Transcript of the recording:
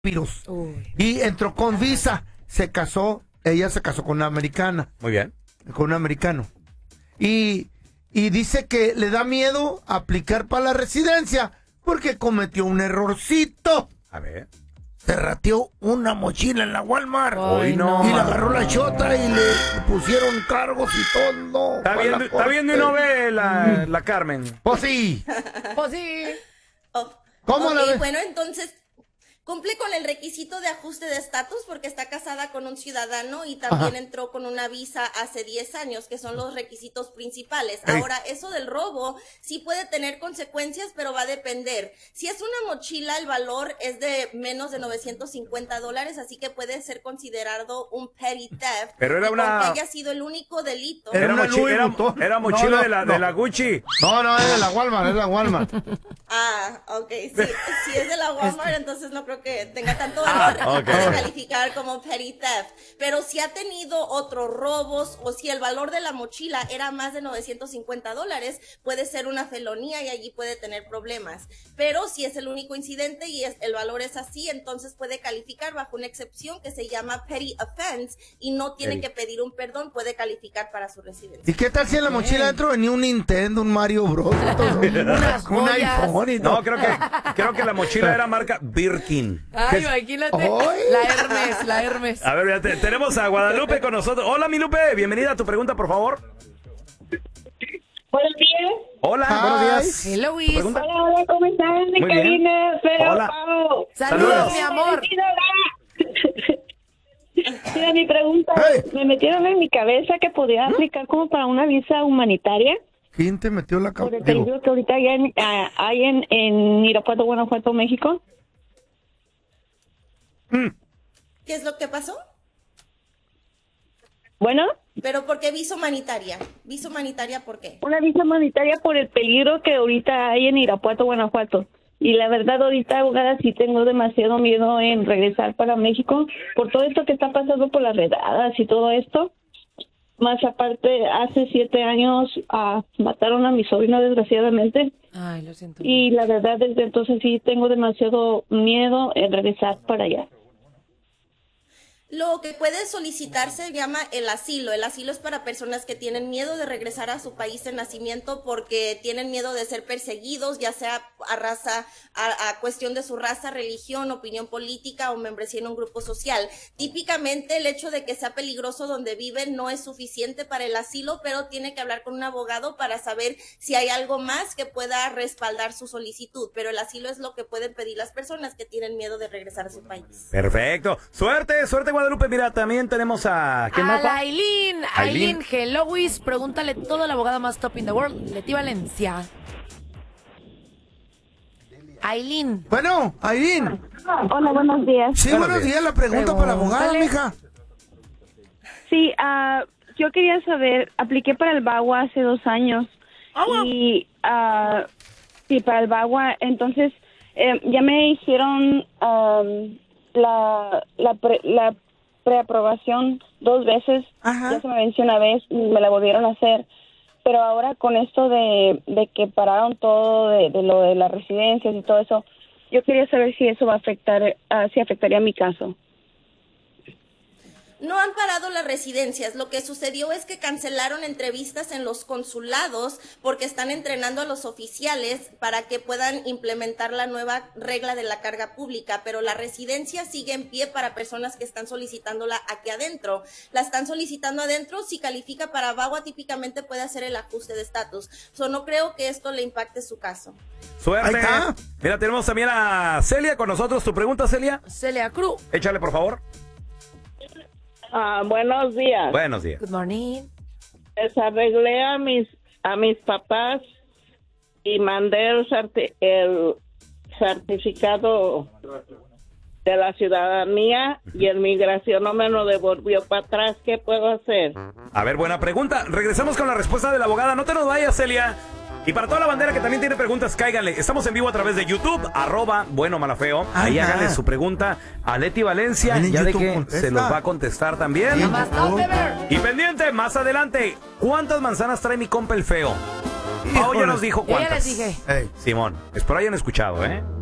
virus. Y entró con visa, ella se casó con una americana. Muy bien. Con un americano. Y dice que le da miedo aplicar para la residencia porque cometió un errorcito. A ver. Se rateó una mochila en la Walmart. Ay, no. Y le agarró la chota y le pusieron cargos y todo. Está viendo y no ve la Carmen. Pues sí. Pues sí. ¿Cómo la ves? Bueno, entonces cumple con el requisito de ajuste de estatus porque está casada con un ciudadano y también entró con una visa hace 10 años, que son los requisitos principales. Ahora, eso del robo sí puede tener consecuencias, pero va a depender. Si es una mochila, el valor es de menos de $950, así que puede ser considerado un petty theft. Pero era aunque haya sido el único delito. Era mochila de la Gucci. No, es de la Walmart, Ah, ok, si es de la Walmart, entonces no creo que tenga tanto valor. Puede calificar como petty theft. Pero si ha tenido otros robos o si el valor de la mochila era más de $950, puede ser una felonía y allí puede tener problemas. Pero si es el único incidente y el valor es así, entonces puede calificar bajo una excepción que se llama petty offense y no tiene que pedir un perdón, puede calificar para su residencia. ¿Y qué tal si en la mochila dentro venía un Nintendo, un Mario Bros? Un iPhone y todo. No, creo que la mochila era marca Birkin. Ay, imagínate. La Hermes. A ver, tenemos a Guadalupe con nosotros. Hola, mi Lupe. Bienvenida a tu pregunta, por favor. Buenos días. Hola, buenos días. Hello, Luis. Hola, ¿cómo están? Muy bien. Hola. Saludos, mi amor. Mira, mi pregunta, me metieron en mi cabeza que podía aplicar como para una visa humanitaria. ¿Quién te metió la cabeza? Por el peligro que ahorita hay en Irapuato, Guanajuato, México. ¿Qué es lo que pasó? Bueno. ¿Pero por qué visa humanitaria? ¿Visa humanitaria por qué? Una visa humanitaria por el peligro que ahorita hay en Irapuato, Guanajuato. Y la verdad, ahorita, abogada, sí tengo demasiado miedo en regresar para México por todo esto que está pasando por las redadas y todo esto. Más aparte, hace 7 años mataron a mi sobrino, desgraciadamente. Ay, lo siento. Y la verdad, desde entonces sí tengo demasiado miedo en regresar para allá. Lo que puede solicitar se llama el asilo. El asilo es para personas que tienen miedo de regresar a su país de nacimiento porque tienen miedo de ser perseguidos, ya sea a cuestión de su raza, religión, opinión política o membresía en un grupo social. Típicamente el hecho de que sea peligroso donde viven no es suficiente para el asilo, pero tiene que hablar con un abogado para saber si hay algo más que pueda respaldar su solicitud. Pero el asilo es lo que pueden pedir las personas que tienen miedo de regresar a su país. Perfecto. Suerte, Guadalupe. Mira, también tenemos a... ¿quién más? A Aileen, hello, Luis. Pregúntale todo a la abogada más top in the world, Leti Valencia. Aileen. Bueno, Aileen. Hola, buenos días. Sí, buenos días. La pregunta para la abogada, mija. Sí, yo quería saber, apliqué para el VAWA hace 2 años. Y, sí, para el VAWA, entonces, ya me hicieron la preaprobación 2 veces. Ya se me venció una vez y me la volvieron a hacer. Pero ahora con esto de que pararon todo de lo de las residencias y todo eso, yo quería saber si eso va a afectar, si afectaría mi caso. No han parado las residencias. Lo que sucedió es que cancelaron entrevistas en los consulados porque están entrenando a los oficiales para que puedan implementar la nueva regla de la carga pública, pero la residencia sigue en pie para personas que están solicitándola aquí adentro. La están solicitando adentro. Si califica para VAWA, típicamente puede hacer el ajuste de estatus. No creo que esto le impacte su caso. Suerte. Mira, tenemos también a Celia con nosotros. ¿Tu pregunta, Celia? Celia Cruz. Échale, por favor. Buenos días. Buenos días. Good morning. Les arreglé a mis papás y mandé el certificado de la ciudadanía y el migración no me lo devolvió para atrás. ¿Qué puedo hacer? A ver, buena pregunta. Regresamos con la respuesta de la abogada. No te nos vayas, Celia. Y para toda la bandera que también tiene preguntas, cáiganle. Estamos en vivo a través de YouTube, @buenomalafeo. Ahí háganle su pregunta a Leti Valencia. Ya de que se los va a contestar también. Y pendiente, más adelante, ¿cuántas manzanas trae mi compa el feo? Pau ya nos dijo cuántas. Ya les dije. Simón, espero hayan escuchado, ¿eh?